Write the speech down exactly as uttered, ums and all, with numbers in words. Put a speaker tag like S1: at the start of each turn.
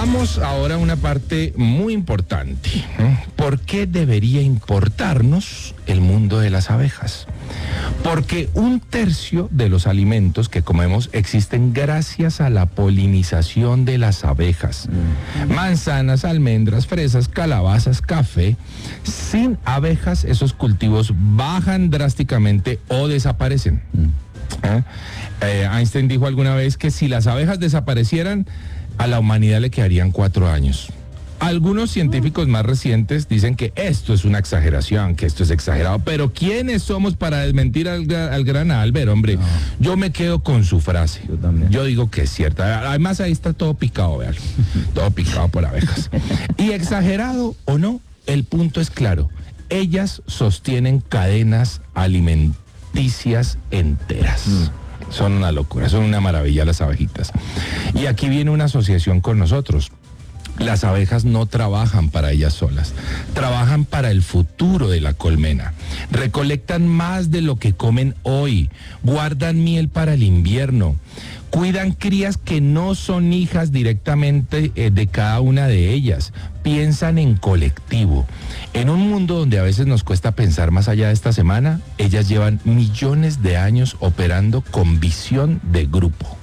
S1: Vamos ahora a una parte muy importante. ¿Por qué debería importarnos el mundo de las abejas? Porque un tercio de los alimentos que comemos existen gracias a la polinización de las abejas. Mm. Manzanas, almendras, fresas, calabazas, café. Sin abejas, esos cultivos bajan drásticamente o desaparecen. Mm. ¿Eh? Eh, Einstein dijo alguna vez que si las abejas desaparecieran, a la humanidad le quedarían cuatro años. Algunos científicos más recientes dicen que esto es una exageración, que esto es exagerado, pero ¿quiénes somos para desmentir al, al gran Albert, hombre? No. Yo me quedo con su frase. Yo también. Yo digo que es cierta. Además ahí está todo picado, vean. Todo picado por abejas. Y exagerado o no, el punto es claro. Ellas sostienen cadenas alimenticias enteras. Mm. Son una locura, son una maravilla las abejitas. Y aquí viene una asociación con nosotros. Las abejas no trabajan para ellas solas, trabajan para el futuro de la colmena. Recolectan más de lo que comen hoy, guardan miel para el invierno, cuidan crías que no son hijas directamente eh, de cada una de ellas, piensan en colectivo. En un mundo donde a veces nos cuesta pensar más allá de esta semana, ellas llevan millones de años operando con visión de grupo.